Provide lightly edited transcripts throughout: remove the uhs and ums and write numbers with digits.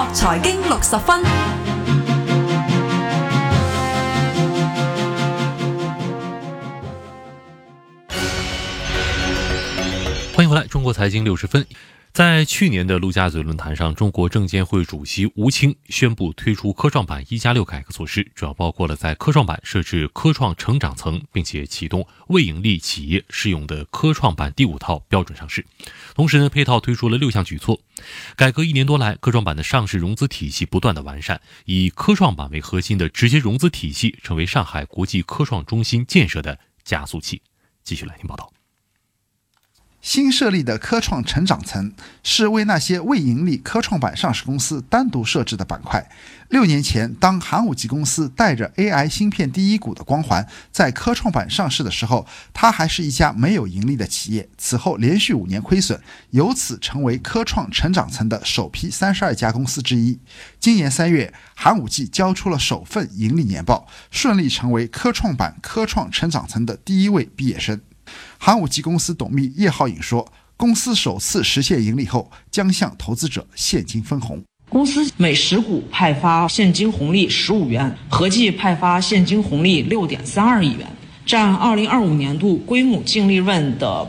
國財經60分。 欢迎回来，中国财经60分。在去年的陆家嘴论坛上，中国证监会主席吴清宣布推出科创板1+6改革措施，主要包括了在科创板设置科创成长层，并且启动未盈利企业适用的科创板第5套标准上市。同时呢，配套推出了6项举措。改革1年多来，科创板的上市融资体系不断的完善，以科创板为核心的直接融资体系成为上海国际科创中心建设的加速器。继续来听报道。 新设立的科创成长层是为那些未盈利科创板上市公司单独设置的板块。6年前，当寒武纪公司带着 AI 芯片第一股的光环在科创板上市的时候，它还是一家没有盈利的企业，此后连续5年亏损，由此成为科创成长层的首批32家公司之一。今年3月，寒武纪交出了首份盈利年报，顺利成为科创板科创成长层的第1位毕业生。寒武纪公司董秘叶浩颖说，公司首次实现盈利后，将向投资者现金分红。 公司每10股派发现金红利15元，合计派发现金红利6.32亿元，占2025年度归母净利润的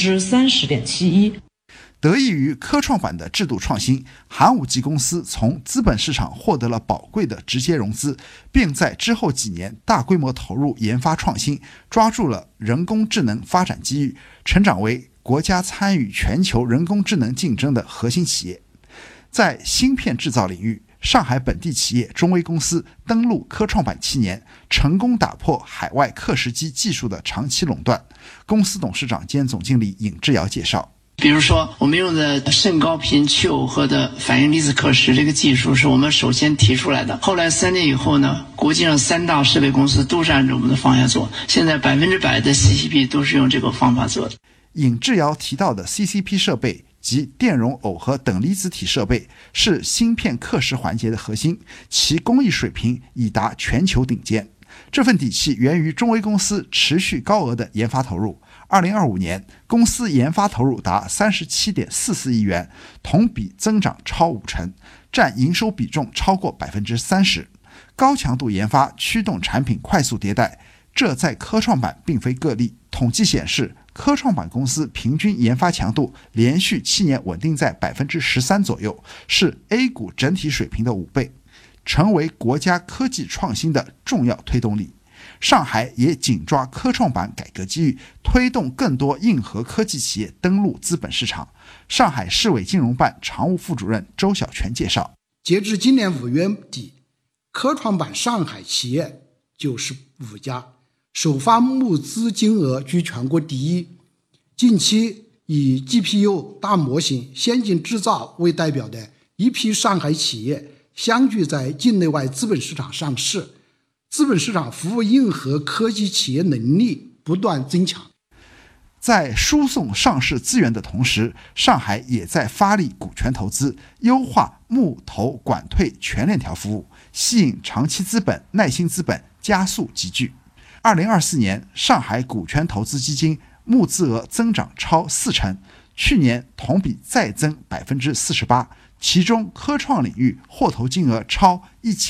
30.71%。 得益于科创板的制度创新，寒武纪公司从资本市场获得了宝贵的直接融资，并在之后几年大规模投入研发创新，抓住了人工智能发展机遇，成长为国家参与全球人工智能竞争的核心企业。在芯片制造领域，上海本地企业中微公司登陆科创板7年，成功打破海外刻蚀机技术的长期垄断。公司董事长兼总经理尹志尧介绍， 比如说我们用的甚高频去耦合的反应离子刻蚀这个技术是我们首先提出来的，后来3年以后呢，国际上3大设备公司都是按照我们的方向做，现在100%的 CCP 都是用这个方法做的。 尹志尧提到的 CCP 设备及电容耦合等离子体设备是芯片刻蚀环节的核心，其工艺水平已达全球顶尖。这份底气源于中微公司持续高额的研发投入。2025年，公司研发投入达37.44亿元，同比增长超50%，占营收比重超过30%。高强度研发驱动产品快速迭代，这在科创板并非个例。统计显示，科创板公司平均研发强度连续7年稳定在13%左右，是 A 股整体水平的5倍，成为国家科技创新的重要推动力。上海也紧抓科创板改革机遇，推动更多硬核科技企业登陆资本市场。上海市委金融办常务副主任周小泉介绍， 截至今年5月底，科创板上海企业95家，首发募资金额居全国第一。近期以 GPU 大模型、先进制造为代表的一批上海企业相继在境内外资本市场上市，资本市场服务硬核科技企业能力不断增强。 在输送上市资源的同时，上海也在发力股权投资，优化募投管退全链条服务，吸引长期资本、耐心资本，加速集聚。2024年，上海股权投资基金募资额增长超40%，去年同比再增48%，其中科创领域获投金额超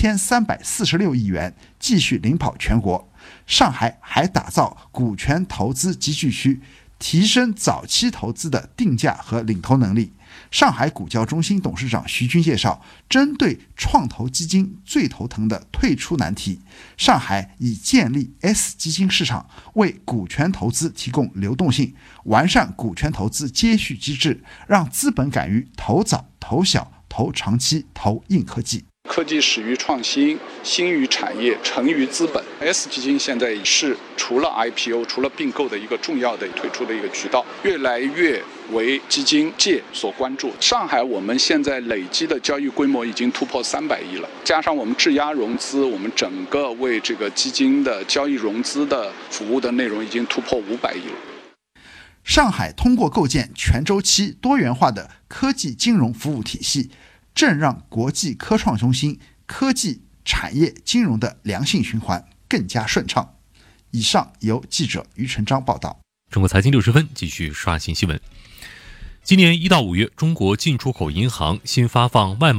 1346亿元，继续领跑全国。上海还打造股权投资集聚区，提升早期投资的定价和领投能力。上海股教中心董事长徐军介绍，针对创投基金最头疼的退出难题，上海已建立 S 基金市场，为股权投资提供流动性，完善股权投资接续机制，让资本敢于投早、投小、投长期、投硬科技。 科技始于创新，兴于产业，成于资本。S 基金现在是除了 IPO、除了并购的一个重要的推出的一个渠道，越来越为基金界所关注。上海我们现在累积的交易规模已经突破300亿了，加上我们质押融资，我们整个为这个基金的交易融资的服务的内容已经突破500亿了。 上海通过构建全周期多元化的科技金融服务体系，正让国际科创中心科技产业金融的良性循环更加顺畅。以上由记者于成章报道。 中国财经60分继续刷新新闻。今年1到5月，中国进出口银行新发放外贸